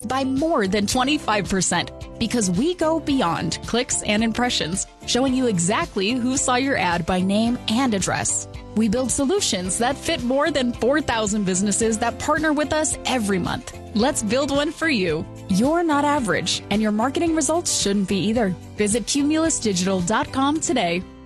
by more than 25%, because we go beyond clicks and impressions, showing you exactly who saw your ad by name and address. We build solutions that fit more than 4,000 businesses that partner with us every month. Let's build one for you. You're not average, and your marketing results shouldn't be either. Visit cumulusdigital.com today.